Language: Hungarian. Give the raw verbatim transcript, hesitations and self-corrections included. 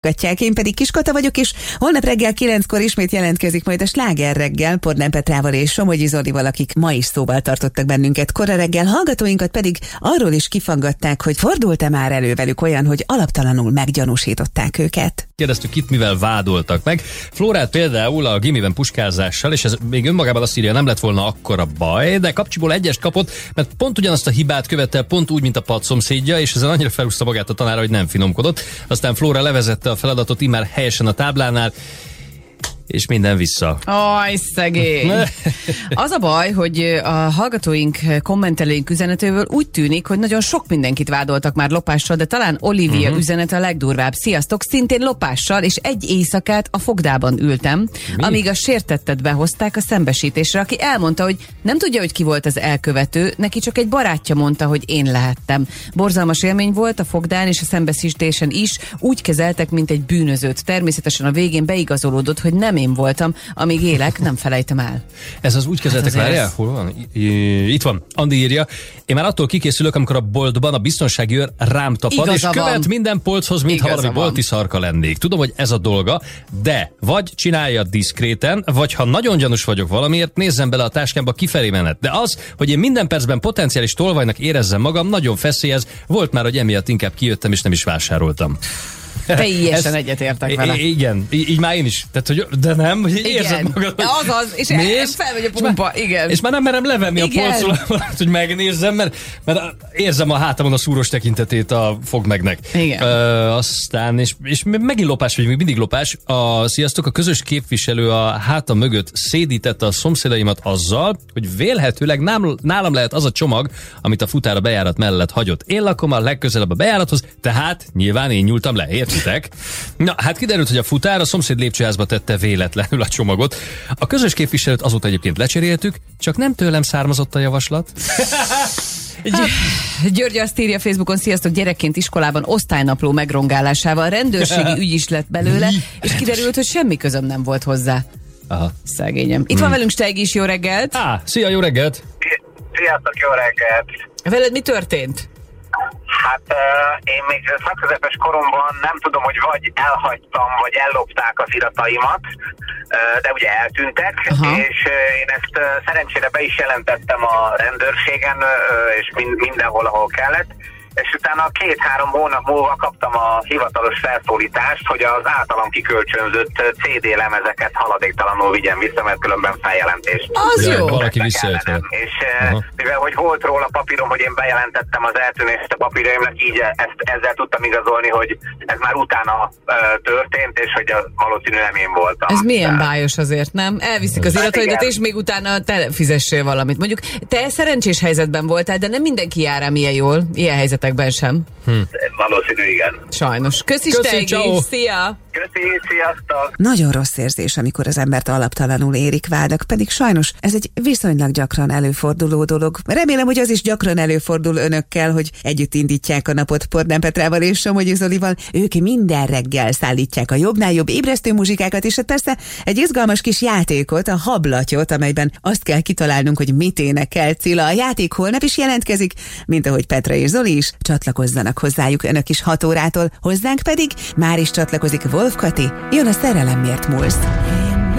Én pedig Kiskata vagyok, és holnap reggel kilenckor ismét jelentkezik majd a Sláger reggel Pordán Petrával és Somogyi Zolival, akik ma is szóval tartottak bennünket kora reggel. Hallgatóinkat pedig arról is kifaggatták, hogy fordult-e már elő velük olyan, hogy alaptalanul meggyanúsították őket. Kérdeztük, kit mivel vádoltak meg. Flórát például a gimiben puskázással, és ez még önmagában azt írja, nem lett volna akkora baj, de kapcsiból egyest kapott, mert pont ugyanazt a hibát követte el, pont úgy, mint a padszomszédja, és ezen annyira felhúzta magát a tanára, hogy nem finomkodott. Aztán Flóra levezette a feladatot immár helyesen a táblánál, és minden vissza. Aj, szegény! Az a baj, hogy a hallgatóink, kommentelőink üzenetéből úgy tűnik, hogy nagyon sok mindenkit vádoltak már lopással, de talán Olivia uh-huh. üzenete a legdurvább. Sziasztok, szintén lopással, és egy éjszakát a fogdában ültem, Mi? amíg a sértettet behozták a szembesítésre, aki elmondta, hogy nem tudja, hogy ki volt az elkövető, neki csak egy barátja mondta, hogy én lehettem. Borzalmas élmény volt a fogdán és a szembesítésen is, úgy kezeltek, mint egy bűnözőt. Természetesen a végén beigazolódott, hogy nem én voltam, amíg élek, nem felejtem el. Ez az úgy kezeltek, hát várjál? Hol van? Itt van. Andi írja. Én már attól kikészülök, amikor a boltban a biztonsági őr rám tapad, Igaza és követ van. minden polchoz, mintha valami van. bolti szarka lennék. Tudom, hogy ez a dolga, de vagy csinálja diszkréten, vagy ha nagyon gyanús vagyok valamiért, nézzem bele a táskámba kifelé menet. De az, hogy én minden percben potenciális tolvajnak érezzem magam, nagyon feszélyez. Volt már, hogy emiatt inkább kijöttem, és nem is vásároltam. Teljesen egyetértek vele. Igen, így, így már én is. Tehát, hogy, de nem, hogy érzed magad, hogy azaz, és mész, felmegy a pumpa, és igen. És már nem merem levenni igen. a polcról, hogy megnézzem, mert, mert érzem a hátamon a szúros tekintetét a fogmegnek. Igen. Ö, aztán, és, és megint lopás, vagy még mindig lopás. A, sziasztok, a közös képviselő a hátam mögött szédítette a szomszédaimat azzal, hogy vélhetőleg nálam, nálam lehet az a csomag, amit a futár a bejárat mellett hagyott. Én lakom a legközelebb a bejárathoz, tehát nyilván én nyúltam le. Értitek? Na, hát kiderült, hogy a futár a szomszéd lépcsőházba tette véletlenül a csomagot. A közös képviselőt azóta egyébként lecseréltük, csak nem tőlem származott a javaslat. Hát, György azt írja Facebookon, sziasztok, gyerekként iskolában osztálynapló megrongálásával rendőrségi ügy is lett belőle, és kiderült, hogy semmi közöm nem volt hozzá. Aha. Szegényem. Itt hmm. van velünk Steig is, jó reggelt! Á, szia, jó reggelt! Sziasztok, jó reggelt! Veled mi történt? Hát uh, én még szakközepes koromban nem tudom, hogy vagy elhagytam, vagy ellopták az irataimat, uh, de ugye eltűntek, Aha. és uh, én ezt uh, szerencsére be is jelentettem a rendőrségen, uh, és min- mindenhol, ahol kellett, és utána két-három hónap múlva kaptam a hivatalos felszólítást, hogy az általam kikölcsönzött cé dé lemezeket haladéktalanul vigyen vissza, mert különben feljelentést. Az ja, jó! Valaki visszajöttem. És uh, mivel hogy volt róla papírom, hogy én bejelentettem az eltűnést a papírjaimnak, így ezt, ezzel tudtam igazolni, hogy ez már utána uh, történt, és hogy az valószínű nem én voltam. Ez milyen bájos azért, nem? Elviszik az irataidat, és még utána te fizessél valamit. Mondjuk te szerencsés helyzetben voltál, de nem mindenki jár rá milyen jól, ilyen helyzet sem. Hm. Valószínű, igen. Sajnos. Köszi, Steig, szia! Köszi, sziasztok! Nagyon rossz érzés, amikor az embert alaptalanul érik vádak, pedig sajnos ez egy viszonylag gyakran előforduló dolog. Remélem, hogy az is gyakran előfordul önökkel, hogy együtt indítják a napot Pordán Petrával és Somogyi Zolival. Ők minden reggel szállítják a jobbnál jobb ébresztő muzsikákat, és persze egy izgalmas kis játékot, a hablatyot, amelyben azt kell kitalálnunk, hogy mit énekel Cilla. A játék holnap is jelentkezik, mint ahogy Petra és Zoli is. Csatlakozzanak hozzájuk önök is hat órától, hozzánk pedig már is csatlakozik Wolf Kati, jön a Szerelem miért múlsz.